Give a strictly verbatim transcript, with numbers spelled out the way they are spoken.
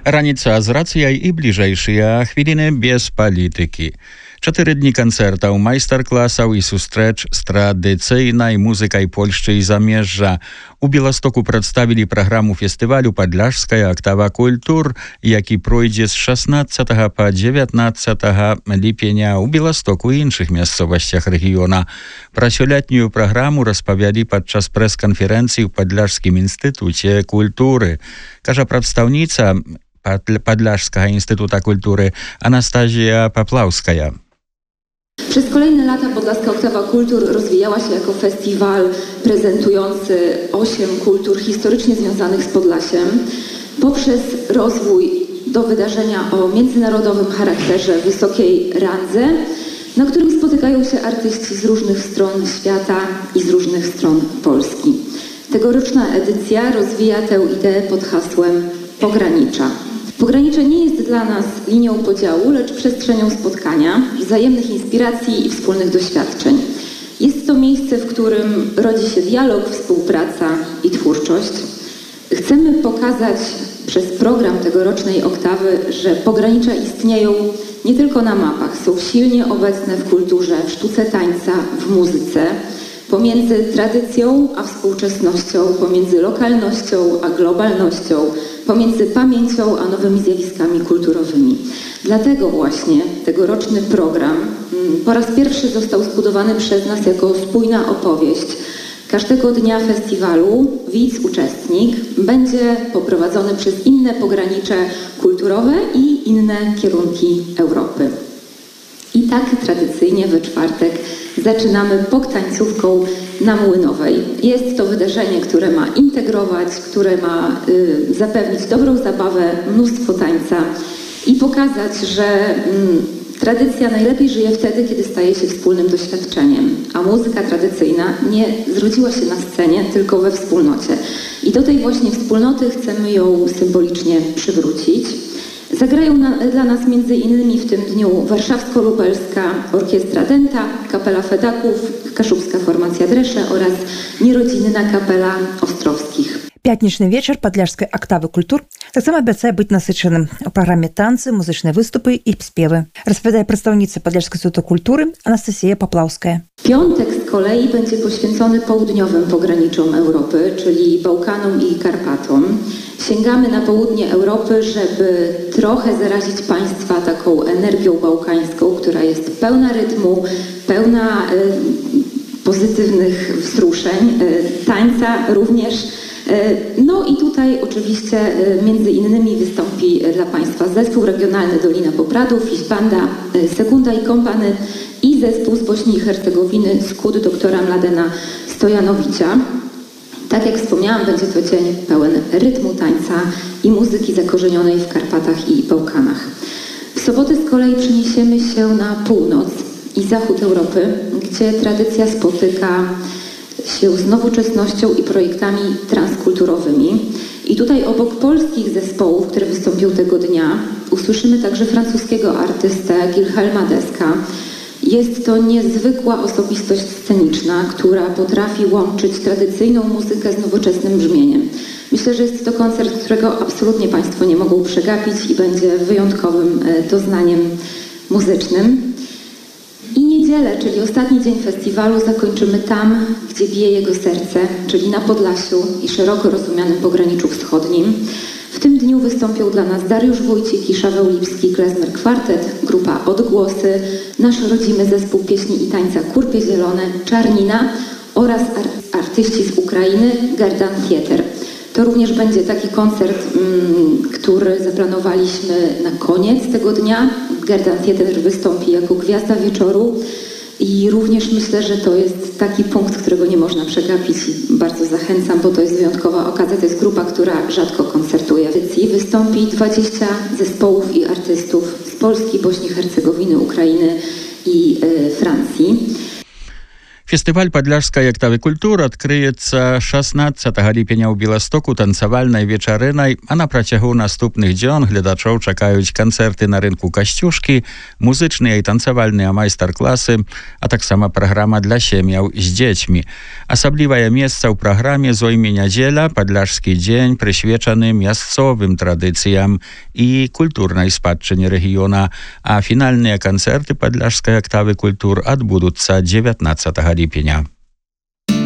Раніца з рацыяй і бліжэйшыя хвіліны без палітыкі. Чатыры дні канцэртаў, майстар-класаў і сустрэч з традыцыйнай музыкай Польшчы і замежжа. У Беластоку прадставілі праграму фестывалю «Падляшская актава культур», які пройдзе з шаснаццатага па дзевятнаццатага ліпеня ў Беластоку і іншых мясцовасцях рэгіёна. Пра сёлетнюю праграму распавялі падчас прэс-канферэнцыі ў Падляшскім інстытуце культуры. Кажа прадстаўніца Podlaskiego Instytutu Kultury Anastazja Paplawska. Przez kolejne lata Podlaska Oktawa Kultur rozwijała się jako festiwal prezentujący osiem kultur historycznie związanych z Podlasiem poprzez rozwój do wydarzenia o międzynarodowym charakterze, wysokiej randze, na którym spotykają się artyści z różnych stron świata i z różnych stron Polski. Tegoroczna edycja rozwija tę ideę pod hasłem Pogranicza. Pogranicze nie jest dla nas linią podziału, lecz przestrzenią spotkania, wzajemnych inspiracji i wspólnych doświadczeń. Jest to miejsce, w którym rodzi się dialog, współpraca i twórczość. Chcemy pokazać przez program tegorocznej oktawy, że pogranicza istnieją nie tylko na mapach, są silnie obecne w kulturze, w sztuce tańca, w muzyce, pomiędzy tradycją a współczesnością, pomiędzy lokalnością a globalnością, pomiędzy pamięcią a nowymi zjawiskami kulturowymi. Dlatego właśnie tegoroczny program po raz pierwszy został zbudowany przez nas jako spójna opowieść. Każdego dnia festiwalu widz, uczestnik będzie poprowadzony przez inne pogranicze kulturowe i inne kierunki Europy. I tak tradycyjnie we czwartek zaczynamy poktańcówką na Młynowej. Jest to wydarzenie, które ma integrować, które ma y, zapewnić dobrą zabawę, mnóstwo tańca i pokazać, że y, tradycja najlepiej żyje wtedy, kiedy staje się wspólnym doświadczeniem, a muzyka tradycyjna nie zrodziła się na scenie, tylko we wspólnocie. I do tej właśnie wspólnoty chcemy ją symbolicznie przywrócić. Zagrają na, dla nas między innymi w tym dniu Warszawsko-Lubelska Orkiestra Dęta, Kapela Fedaków, Kaszubska Formacja Dresze oraz Nierodzinna Kapela Ostrowskich. Пятнічны вечар падляшскай актавы культур таксама абяцае быць насычаным. У праграме танцы, музычныя выступы і спевы. Распавядае прадстаўніца Падляшскага інстытута культуры Анастасія Paplawska. Piątek z kolei będzie poświęcony południowym pograniczom Europy, czyli Bałkanom i Karpatom. Sięgamy na południe Europy, żeby trochę zarazić Państwa taką energią bałkańską, która jest pełna rytmu, pełna y, pozytywnych wzruszeń, y, tańca również. No i tutaj oczywiście między innymi wystąpi dla Państwa zespół regionalny Dolina Popradów, Banda Sekunda i Kompany i zespół z Bośni i Hercegowiny Skud doktora Mladena Stojanowicza. Tak jak wspomniałam, będzie to dzień pełen rytmu tańca i muzyki zakorzenionej w Karpatach i Bałkanach. W sobotę z kolei przeniesiemy się na północ i zachód Europy, gdzie tradycja spotyka się z nowoczesnością i projektami transkulturowymi. I tutaj obok polskich zespołów, które wystąpią tego dnia, usłyszymy także francuskiego artystę Wilhelma Deska. Jest to niezwykła osobistość sceniczna, która potrafi łączyć tradycyjną muzykę z nowoczesnym brzmieniem. Myślę, że jest to koncert, którego absolutnie Państwo nie mogą przegapić i będzie wyjątkowym doznaniem muzycznym. I niedzielę, czyli ostatni dzień festiwalu, zakończymy tam, gdzie bije jego serce, czyli na Podlasiu i szeroko rozumianym pograniczu wschodnim. W tym dniu wystąpią dla nas Dariusz Wójcik i Szaweł Lipski, Klezmer Kwartet, grupa Odgłosy, nasz rodzimy zespół pieśni i tańca Kurpie Zielone, Czarnina oraz ar- artyści z Ukrainy Gerdan Theater. To również będzie taki koncert, mm, który zaplanowaliśmy na koniec tego dnia. Gerdan Theater wystąpi jako gwiazda wieczoru i również myślę, że to jest taki punkt, którego nie można przegapić i bardzo zachęcam, bo to jest wyjątkowa okazja. To jest grupa, która rzadko koncertuje. I wystąpi dwadzieścia zespołów i artystów z Polski, Bośni i Hercegowiny, Ukrainy i y, Francji. Фестываль падляшскай актавы культуры адкрыецца шаснаццатага ліпеня ў Беластоку танцавальнай вечарынай, а на працягу наступных дзён гледачоў чакаюць канцэрты на рынку Касцюшкі, музычныя і танцавальныя майстар-класы, а таксама праграма для сем'яў з дзецьмі. Асаблівае месца ў праграме зойме нядзеля, падляшскі дзень, прысвечаны мясцовым традыцыям і культурнай спадчыне рэгіёна, а фінальныя канцэрты падляшскай актавы культур адбудуцца дзевятнаццатага ліпеня.